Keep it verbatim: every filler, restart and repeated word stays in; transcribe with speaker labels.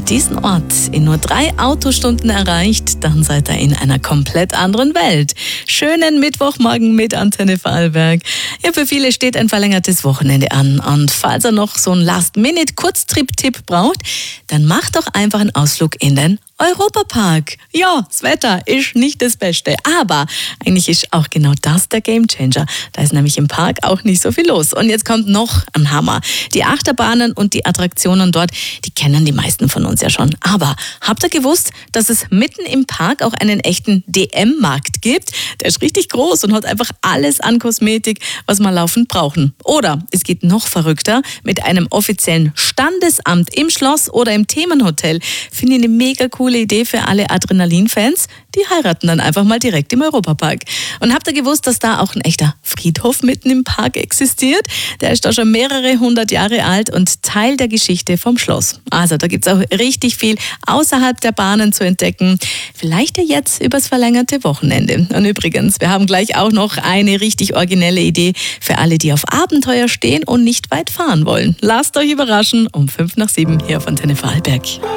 Speaker 1: diesen Ort in nur drei Autostunden erreicht, dann seid ihr in einer komplett anderen Welt. Schönen Mittwochmorgen mit Antenne Vorarlberg. Ja, für viele steht ein verlängertes Wochenende an. Und falls ihr noch so einen Last-Minute-Kurztrip-Tipp braucht, dann macht doch einfach einen Ausflug in den Europapark. Ja, das Wetter ist nicht das Beste, aber eigentlich ist auch genau das der Gamechanger. Da ist nämlich im Park auch nicht so viel los. Und jetzt kommt noch ein Hammer. Die Achterbahnen und die Attraktionen dort, die kennen die meisten von uns ja schon. Aber habt ihr gewusst, dass es mitten im Park auch einen echten D M-Markt gibt? Der ist richtig groß und hat einfach alles an Kosmetik, was wir laufend brauchen. Oder es geht noch verrückter, mit einem offiziellen Standesamt im Schloss oder im Themenhotel. Finde ich eine mega coole Idee für alle Adrenalin-Fans. Die heiraten dann einfach mal direkt im Europapark. Und habt ihr gewusst, dass da auch ein echter Friedhof mitten im Park existiert? Der ist da schon mehrere hundert Jahre alt und Teil der Geschichte vom Schloss. Also da gibt es auch richtig viel außerhalb der Bahnen zu entdecken. Vielleicht ja jetzt übers verlängerte Wochenende. Und übrigens, wir haben gleich auch noch eine richtig originelle Idee für alle, die auf Abenteuer stehen und nicht weit fahren wollen. Lasst euch überraschen um fünf nach sieben hier auf Antenne Vorarlberg.